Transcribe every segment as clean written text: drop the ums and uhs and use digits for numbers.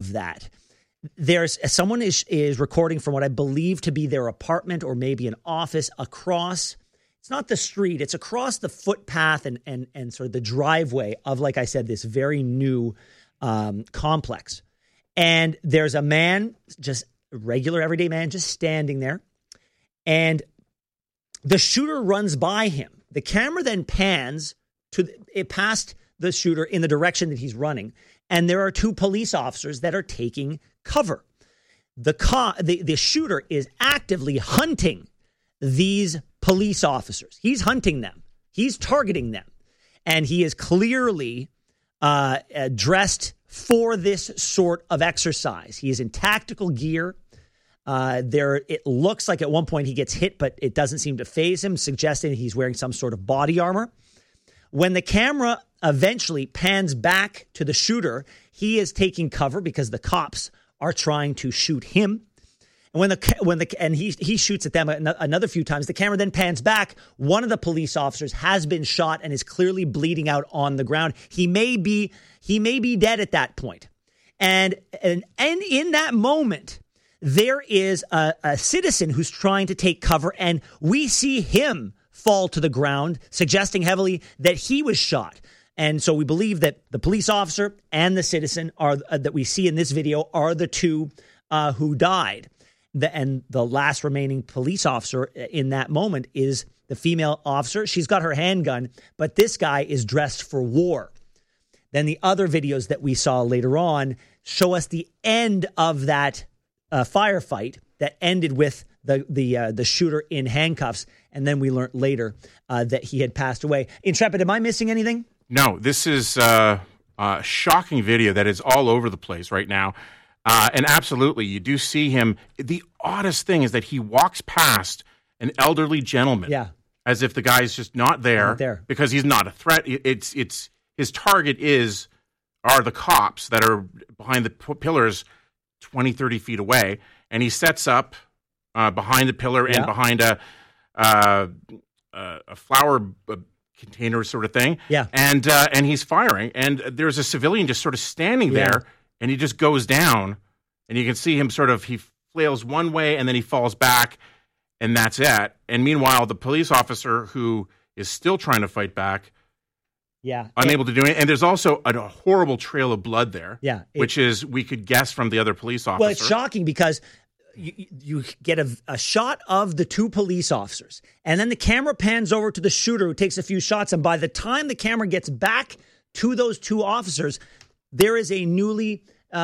of that, there's someone is recording from what I believe to be their apartment or maybe an office across. It's not the street. It's across the footpath and sort of the driveway of, like I said, this very new complex. And there's a man, just a regular everyday man, just standing there. And the shooter runs by him. The camera then pans past the shooter in the direction that he's running. And there are two police officers that are taking cover. The shooter is actively hunting these police officers. He's hunting them. He's targeting them. And he is clearly dressed for this sort of exercise. He is in tactical gear. It looks like at one point he gets hit, but it doesn't seem to faze him, suggesting he's wearing some sort of body armor. When the camera eventually pans back to the shooter, he is taking cover because the cops are trying to shoot him. And he shoots at them another few times. The camera then pans back. One of the police officers has been shot and is clearly bleeding out on the ground. He may be dead at that point. And in that moment, there is a citizen who's trying to take cover, and we see him fall to the ground, suggesting heavily that he was shot. And so we believe that the police officer and the citizen that we see in this video are the two who died. And the last remaining police officer in that moment is the female officer. She's got her handgun, but this guy is dressed for war. Then the other videos that we saw later on show us the end of that firefight that ended with the shooter in handcuffs. And then we learned later that he had passed away. Intrepid, am I missing anything? No, this is a shocking video that is all over the place right now. And absolutely, you do see him. The oddest thing is that he walks past an elderly gentleman as if the guy's just not there because he's not a threat. It's his target are the cops that are behind the pillars 20, 30 feet away. And he sets up behind the pillar and behind a flower container sort of thing. Yeah. And he's firing. And there's a civilian just sort of standing there. And he just goes down, and you can see him he flails one way, and then he falls back, and that's it. And meanwhile, the police officer who is still trying to fight back, unable to do it. And there's also a horrible trail of blood there, which is, we could guess from the other police officer. Well, it's shocking because you get a shot of the two police officers, and then the camera pans over to the shooter who takes a few shots, and by the time the camera gets back to those two officers, there is a newly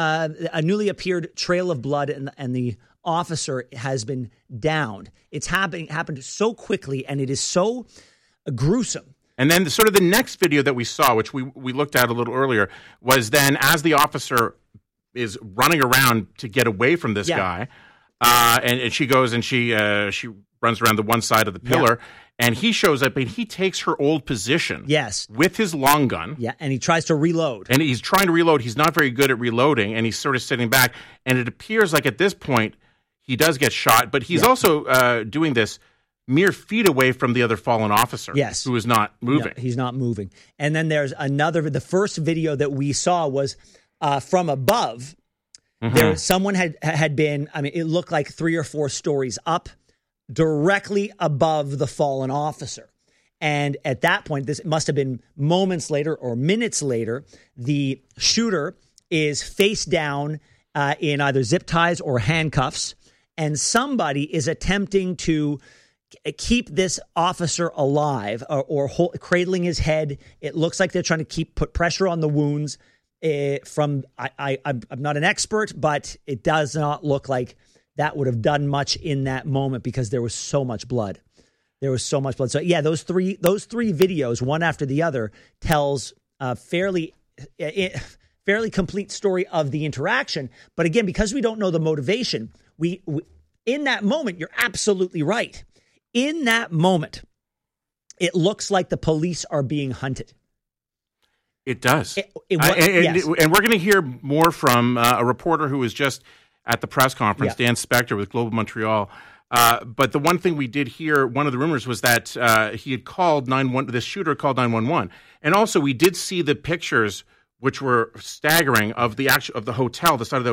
appeared trail of blood, and the officer has been downed. It's happened so quickly, and it is so gruesome. And then sort of the next video that we saw, which we looked at a little earlier, was then as the officer is running around to get away from this guy, and she goes and she runs around the one side of the pillar. And he shows up and he takes her old position. Yes. With his long gun. Yeah, and he tries to reload. And he's trying to reload. He's not very good at reloading, and he's sort of sitting back. And it appears like at this point he does get shot, but he's also doing this mere feet away from the other fallen officer. Yes. Who is not moving. No, he's not moving. And then there's the first video that we saw was from above. Mm-hmm. There, someone had been, it looked like 3 or 4 stories up, directly above the fallen officer. And at that point, this must have been moments later or minutes later, the shooter is face down in either zip ties or handcuffs, and somebody is attempting to keep this officer alive or cradling his head. It looks like they're trying to put pressure on the wounds. I'm not an expert, but it does not look like that would have done much in that moment because there was so much blood. So those three videos, one after the other, tells a fairly complete story of the interaction. But again, because we don't know the motivation, we in that moment, you're absolutely right. In that moment, it looks like the police are being hunted. It does. And we're going to hear more from a reporter who was just at the press conference, Dan Spector with Global Montreal. But the one thing we did hear, one of the rumors was that he had called 911. The shooter called 911, and also we did see the pictures, which were staggering, of the hotel, the side of the